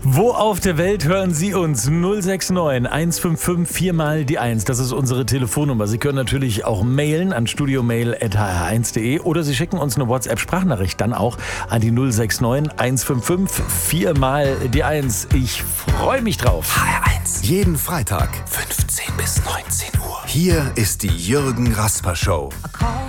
Wo auf der Welt hören Sie uns? 069 155 4 mal die 1. Das ist unsere Telefonnummer. Sie können natürlich auch mailen an studiomail@hr1.de oder Sie schicken uns eine WhatsApp-Sprachnachricht dann auch an die 069 155 4 mal die 1. Ich freue mich drauf. HR1. Jeden Freitag 15 bis 19 Uhr. Hier ist die Jürgen Rasper Show.